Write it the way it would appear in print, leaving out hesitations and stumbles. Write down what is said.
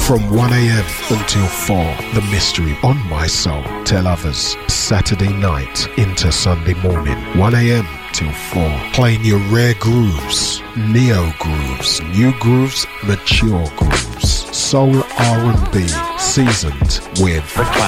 From 1 a.m. until 4, The Mystery on My Soul. Tell others. Saturday night into Sunday morning, 1 a.m. till 4. Playing your rare grooves, neo grooves, new grooves, mature grooves. Soul R&B, seasoned with